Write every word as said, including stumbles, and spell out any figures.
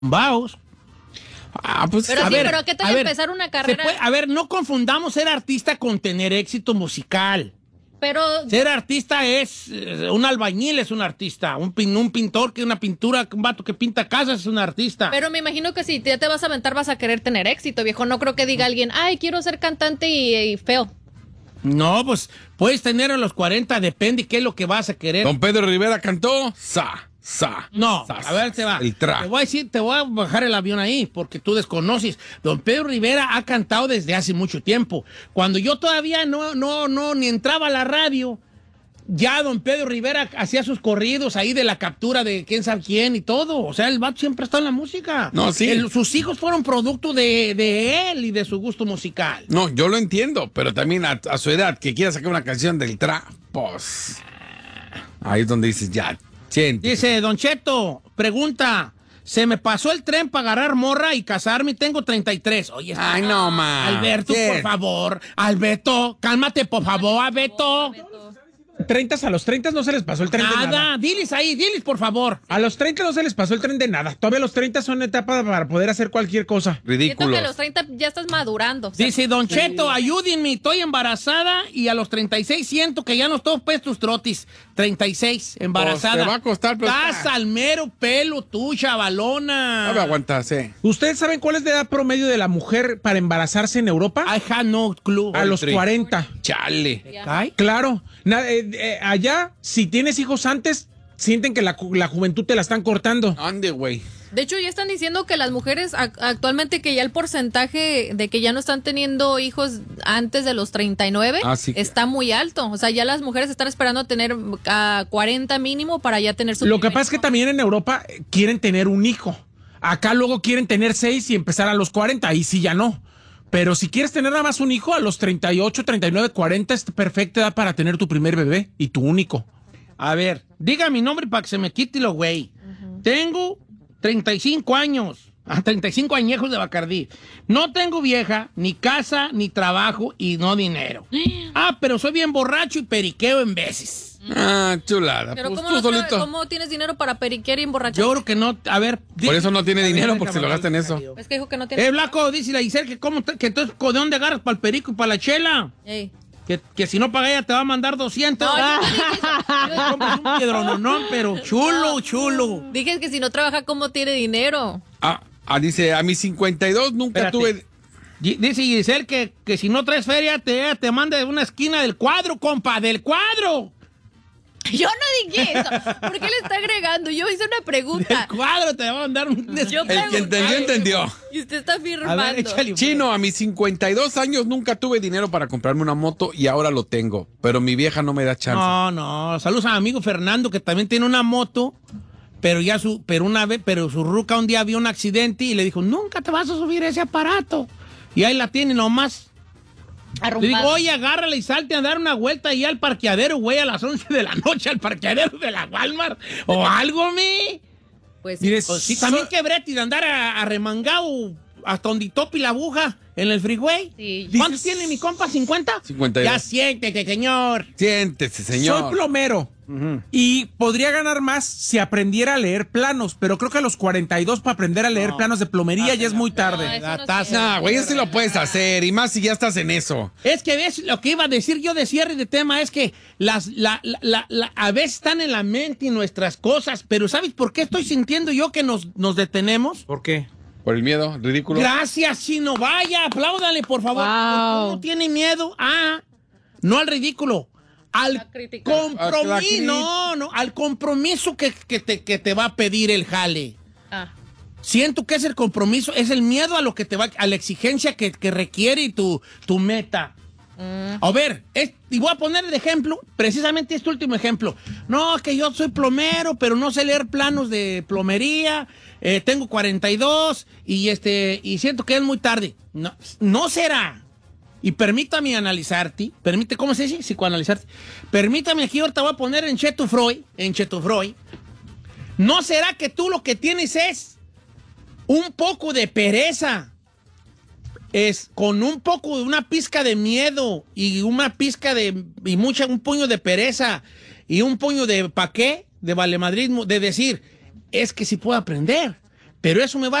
Vaos. Ah, pues, pero a sí, ver, pero ¿qué tal a ver, empezar una se carrera? puede- a ver, no confundamos ser artista con tener éxito musical. Pero Ser artista es, eh, un albañil es un artista, un, pin- un pintor que una pintura, un vato que pinta casas es un artista. Pero me imagino que si ya te vas a aventar vas a querer tener éxito, viejo. No creo que diga alguien, ay, quiero ser cantante y, y feo. No, pues puedes tener a los cuarenta, depende qué es lo que vas a querer. Don Pedro Rivera cantó sa, sa. No, sa, a ver, te va. El tra. Te voy a decir, te voy a bajar el avión ahí, porque tú desconoces. Don Pedro Rivera ha cantado desde hace mucho tiempo. Cuando yo todavía no, no, no, ni entraba a la radio, ya don Pedro Rivera hacía sus corridos ahí de la captura de quién sabe quién y todo. O sea, el vato siempre está en la música. No, sí. El- sus hijos fueron producto de, de él y de su gusto musical. No, yo lo entiendo, pero también a, a su edad, que quiera sacar una canción del tra, pues. Ahí es donde dices, ya, siente. Dice, Don Cheto, pregunta, se me pasó el tren para agarrar morra y casarme y tengo treinta y tres. Oye, Ay, no, ma. Alberto, ¿Qué? por favor. Alberto, cálmate, por favor, Alberto. treinta a los treinta no se les pasó el tren de nada. Nada, diles ahí, diles, por favor. A los treinta no se les pasó el tren de nada. Todavía los treinta son etapa para poder hacer cualquier cosa. Siento Ridículo. que a los treinta ya estás madurando. O sea, Dice, Don Cheto, ayúdenme, estoy embarazada y a los treinta y seis siento que ya no estoy pues tus trotis. treinta y seis, embarazada. Pues te va a costar, pero- Estás al mero pelo tú, chavalona. No me aguantas, eh. ¿Ustedes saben cuál es la edad promedio de la mujer para embarazarse en Europa? I have no clue. A los tri- cuarenta. Chale. Ay, Claro. Na- eh, eh, allá, si tienes hijos antes, sienten que la, ju- la juventud te la están cortando. Ande, güey. De hecho, ya están diciendo que las mujeres ac- actualmente que ya el porcentaje de que ya no están teniendo hijos antes de los treinta y nueve Ah, sí. está muy alto. O sea, ya las mujeres están esperando tener a cuarenta mínimo para ya tener su Lo que primer pasa es que hijo. también en Europa eh, quieren tener un hijo. Acá luego quieren tener seis y empezar a los cuarenta. Ahí sí ya no. Pero si quieres tener nada más un hijo, a los treinta y ocho, treinta y nueve, cuarenta es perfecta edad para tener tu primer bebé y tu único. a ver, diga mi nombre para que se me quite lo güey. Tengo treinta y cinco años, a treinta y cinco añejos de Bacardí. No tengo vieja, ni casa, ni trabajo y no dinero. Ah, pero soy bien borracho y periqueo en veces. Ah, chulada. Pero Pues ¿cómo, tú no tra- solito. ¿cómo tienes dinero para periquear y emborrachar? Yo creo que no, a ver. di- Por eso no tiene A ver, dinero, déjame porque se lo gasta en eso. Es que dijo que no tiene. Eh, Blanco, dice la Giselle que, cómo, te- que entonces, ¿de dónde agarras para el perico y para la chela? Ey. Que, que si no paga ella te va a mandar doscientos. No, yo Ah, no dije eso. Yo- compras un piedrononón, pero chulo, chulo. Dije que si no trabaja, ¿cómo tiene dinero? Ah, ah, dice, a mis cincuenta y dos nunca Espérate. tuve... Gi- Dice Giselle que, que si no traes feria, te, te manda de una esquina del cuadro, compa, del cuadro. Yo no dije eso. ¿Por qué le está agregando? Yo hice una Del pregunta. cuadro te va a mandar un... Yo El que pregunté. entendió, entendió. Y usted está A afirmando. ver, échale. Chino, a mis cincuenta y dos años nunca tuve dinero para comprarme una moto y ahora lo tengo. Pero mi vieja no me da chance. No, no. Saludos a mi amigo Fernando, que también tiene una moto, pero ya su, pero una vez, pero su ruca un día vio un accidente y le dijo, nunca te vas a subir ese aparato. Y ahí la tiene nomás. Le digo, oye, agárrala y salte a dar una vuelta ahí al parqueadero, güey, a las once de la noche, al parqueadero de la Walmart, o algo, mi. Pues sí. Mire, Pues sí, también quebrete de andar a- arremangado hasta donde topi la aguja en el freeway. Sí. ¿Cuántos tiene mi compa? ¿cincuenta? cincuenta y dos. Ya siéntete, señor. Siéntese, soy señor. plomero y podría ganar más si aprendiera a leer planos, pero creo que a los cuarenta y dos para aprender a leer planos de plomería ya es muy No, tarde. eso La no taza. es cierto. No, güey, eso sí lo puedes hacer. Y más si ya estás en eso. Es que ves, lo que iba a decir yo de cierre de tema es que las, la, la, la- la- a veces están en la mente y nuestras cosas, pero ¿sabes por qué estoy sintiendo yo que nos, nos detenemos? ¿Por qué? Por el miedo, ridículo. Gracias, Chino. Vaya, apláudale, por favor. Wow. ¿Cómo tiene miedo? Ah, no al ridículo. Al La crítica. A la compromiso. crítica. No, no, al compromiso que, que, te, que te va a pedir el jale. Ah. Siento que es el compromiso, es el miedo a lo que te va, a la exigencia que, que requiere tu, tu meta. A ver, es- y voy a poner de ejemplo, precisamente este último ejemplo. No, que yo soy plomero, pero no sé leer planos de plomería, eh, tengo cuarenta y dos y, este, y siento que es muy tarde. No, no será. Y permítame analizarte, permite, ¿cómo se dice? Psicoanalizarte. Permítame aquí, ahorita voy a poner en Cheto Freud, en Cheto Freud. ¿No será que tú lo que tienes es un poco de pereza? Es con un poco de una pizca de miedo y una pizca de y mucha un puño de pereza y un puño de pa' qué, de valemadrismo, de decir, es que sí puedo aprender, pero eso me va